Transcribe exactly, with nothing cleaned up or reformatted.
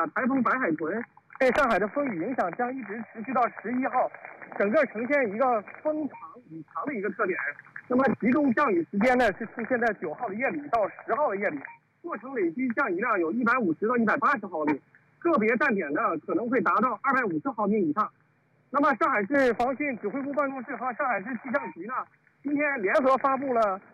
台风白海豚对上海的风雨影响将一直持续到十一号，整个呈现一个风长雨长的一个特点。那么集中降雨时间呢是出现在九号的夜里到十号的夜里，过程累计降雨量有一百五十到一百八十毫米，个别站点呢可能会达到二百五十毫米以上。那么上海市防汛指挥部办公室和上海市气象局呢，今天联合发布了